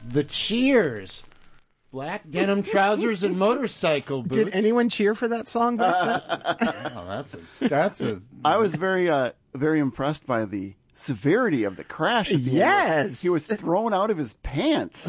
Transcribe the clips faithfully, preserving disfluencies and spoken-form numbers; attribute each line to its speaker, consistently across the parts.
Speaker 1: The Cheers. Black denim trousers and motorcycle boots.
Speaker 2: Did anyone cheer for that song back then?
Speaker 1: Oh, that's a, that's a...
Speaker 3: I was very, uh, very impressed by the severity of the crash. At the
Speaker 2: Yes.
Speaker 3: end. He was thrown out of his pants.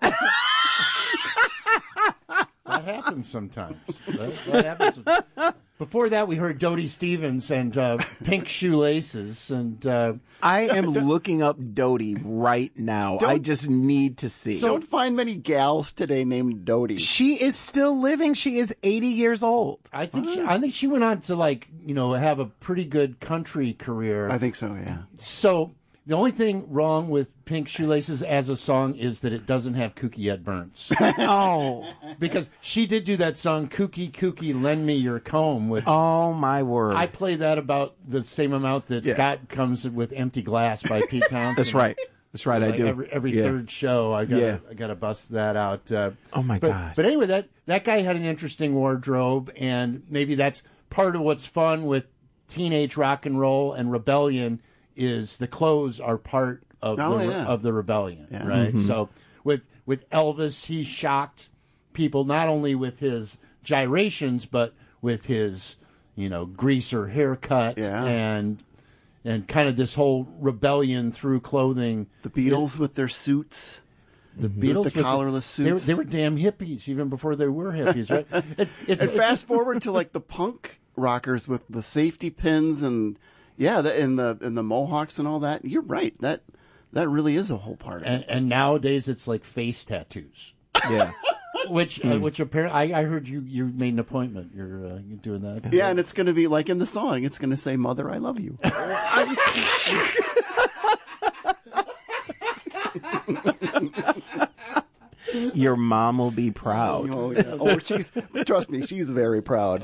Speaker 1: That happens sometimes. That, that happens. Before that, we heard Dodie Stevens and uh, Pink Shoelaces. And uh,
Speaker 2: I am looking up Dodie right now.
Speaker 3: Don't-
Speaker 2: I just need to see.
Speaker 3: Don't find many gals today named Dodie.
Speaker 2: She is still living. She is eighty years old.
Speaker 1: I think she, I think she went on to, like, you know, have a pretty good country career.
Speaker 3: I think so, yeah.
Speaker 1: So the only thing wrong with Pink Shoelaces as a song is that it doesn't have Kooky Ed Burns.
Speaker 2: Oh.
Speaker 1: Because she did do that song, Kooky Kooky Lend Me Your Comb, which
Speaker 2: Oh, my word.
Speaker 1: I play that about the same amount that
Speaker 2: Yeah.
Speaker 1: Scott comes with Empty Glass by Pete Townsend.
Speaker 2: That's right. That's right, I
Speaker 1: Like
Speaker 2: do.
Speaker 1: Every, every
Speaker 2: Yeah.
Speaker 1: third show, I got
Speaker 2: Yeah.
Speaker 1: I got to bust that out. Uh,
Speaker 2: Oh, my
Speaker 1: but,
Speaker 2: God.
Speaker 1: But anyway, that that guy had an interesting wardrobe, and maybe that's part of what's fun with teenage rock and roll and rebellion is the clothes are part of
Speaker 3: Oh,
Speaker 1: the
Speaker 3: yeah.
Speaker 1: of the rebellion,
Speaker 3: Yeah.
Speaker 1: right?
Speaker 2: Mm-hmm.
Speaker 1: So with with Elvis, he shocked people not only with his gyrations, but with his you know greaser haircut
Speaker 3: Yeah.
Speaker 1: and and kind of this whole rebellion through clothing.
Speaker 3: The Beatles with their suits.
Speaker 1: The
Speaker 3: With
Speaker 1: Beatles,
Speaker 3: the
Speaker 1: with the-
Speaker 3: collarless
Speaker 1: they were,
Speaker 3: suits.
Speaker 1: they were damn hippies even before they were hippies, right? It, it's,
Speaker 3: And
Speaker 1: it's
Speaker 3: fast forward to like the punk rockers with the safety pins and yeah, the, and the and the mohawks and all that. You're right. That that really is a whole part of it.
Speaker 1: and, and nowadays it's like face tattoos,
Speaker 2: Yeah.
Speaker 1: which
Speaker 3: Hmm.
Speaker 1: uh, which apparently I, I heard you you made an appointment. You're uh, you're doing that.
Speaker 3: Yeah, and it's going to be like in the song. It's going to say, "Mother, I love you."
Speaker 2: Your mom will be proud.
Speaker 3: Oh, yeah. Oh, she's trust me, she's very proud.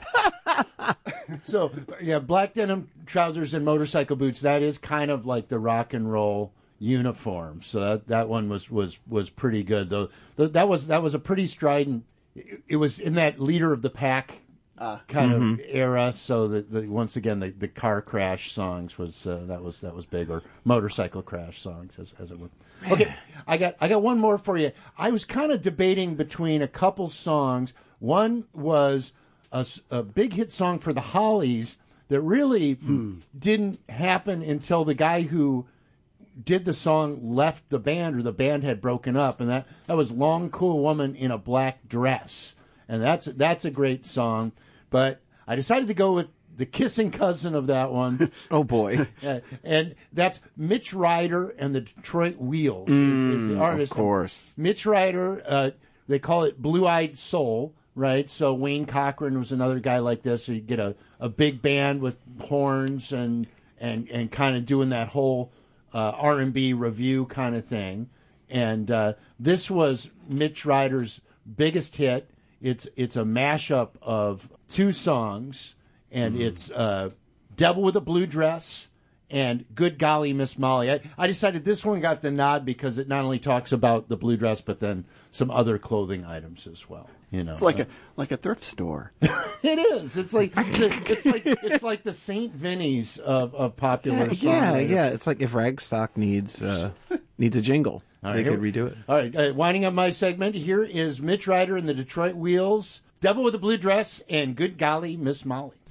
Speaker 1: So yeah, black denim trousers and motorcycle boots. That is kind of like the rock and roll uniform. So that, that one was, was, was pretty good though. Th- That was that was a pretty strident. It, it was in that leader of the pack kind of era. So that the, once again the, the car crash songs was uh, that was that was big, or motorcycle crash songs as, as it were. Okay, I got I got one more for you. I was kind of debating between a couple songs. One was a, s- a big hit song for the Hollies that really didn't happen until the guy who did the song left the band, or the band had broken up, and that, that was Long Cool Woman in a Black Dress. And that's that's a great song. But I decided to go with the kissing cousin of that one.
Speaker 2: Oh, boy.
Speaker 1: Uh, and that's Mitch Ryder and the Detroit Wheels is, is the artist.
Speaker 2: Of course.
Speaker 1: Mitch Ryder, uh, they call it Blue Eyed Soul, right? So Wayne Cochran was another guy like this. So you get a, a big band with horns and and, and kind of doing that whole uh, R and B review kind of thing. And uh, this was Mitch Ryder's biggest hit. It's it's a mashup of two songs, and it's uh, Devil with a Blue Dress and Good Golly Miss Molly. I, I decided this one got the nod because it not only talks about the blue dress, but then some other clothing items as well. You know,
Speaker 3: It's like a like a thrift store.
Speaker 1: it is. It's like it's like it's like the Saint Vinny's of, of popular.
Speaker 2: Yeah,
Speaker 1: songwriters.
Speaker 2: yeah. It's like if Ragstock needs uh, needs a jingle,
Speaker 1: All
Speaker 2: they
Speaker 1: right,
Speaker 2: could
Speaker 1: here-
Speaker 2: redo it.
Speaker 1: All right, uh, winding up my segment, here is Mitch Ryder and the Detroit Wheels, Devil with a Blue Dress, and Good Golly Miss Molly.